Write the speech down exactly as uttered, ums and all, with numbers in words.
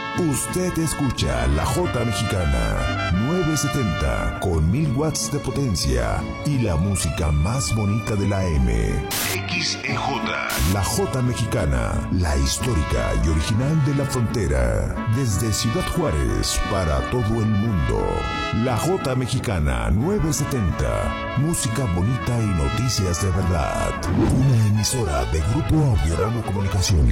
Usted escucha la Jota Mexicana novecientos setenta con mil watts de potencia y la música más bonita de la M. X E J. La Jota Mexicana, la histórica y original de la frontera. Desde Ciudad Juárez para todo el mundo. La Jota Mexicana novecientos setenta. Música bonita y noticias de verdad. Una emisora de Grupo Audiorama Comunicación.